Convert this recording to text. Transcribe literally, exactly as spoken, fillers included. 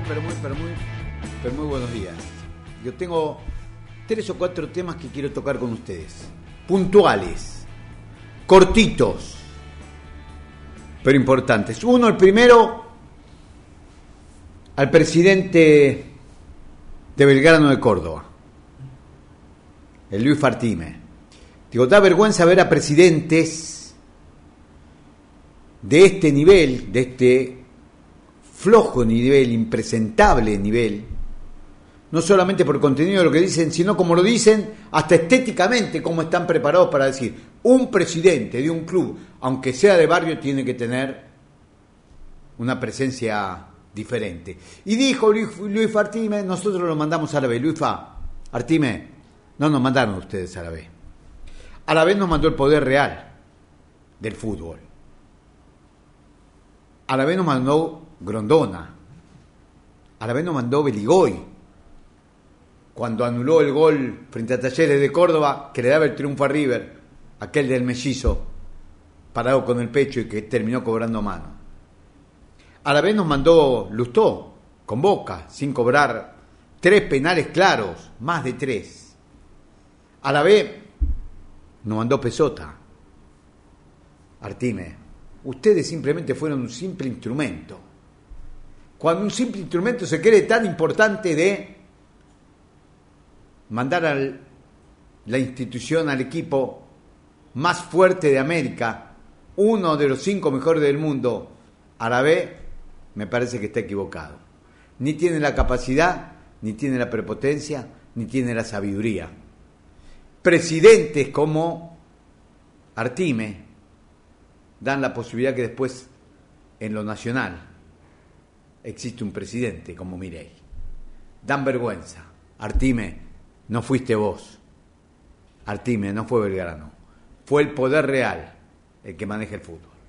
pero muy, pero muy, pero muy buenos días. Yo tengo tres o cuatro temas que quiero tocar con ustedes. Puntuales, cortitos, pero importantes. Uno, el primero, al presidente de Belgrano de Córdoba, el Luis Fartime. Digo, da vergüenza ver a presidentes de este nivel, de este flojo nivel, impresentable nivel, no solamente por contenido de lo que dicen, sino como lo dicen, hasta estéticamente, cómo están preparados para decir, un presidente de un club, aunque sea de barrio, tiene que tener una presencia diferente. Y dijo Luis, Luis Fartime, nosotros lo mandamos a la B. Luis Fa, Fartime, no nos mandaron ustedes a la B. A la vez nos mandó el poder real del fútbol. A la vez nos mandó Grondona. A la vez nos mandó Beligoy. Cuando anuló el gol frente a Talleres de Córdoba, que le daba el triunfo a River, aquel del mellizo, parado con el pecho y que terminó cobrando mano. A la vez nos mandó Lustó, con Boca, sin cobrar tres penales claros, más de tres. A la vez nos mandó Pesota. Fartime, ustedes simplemente fueron un simple instrumento. Cuando un simple instrumento se cree tan importante de mandar a la institución, al equipo más fuerte de América, uno de los cinco mejores del mundo, a la vez, me parece que está equivocado. Ni tiene la capacidad, ni tiene la prepotencia, ni tiene la sabiduría. Presidentes como Fartime dan la posibilidad que después en lo nacional existe un presidente como Milei. Dan vergüenza. Fartime, no fuiste vos. Fartime, no fue Belgrano. Fue el poder real el que maneja el fútbol.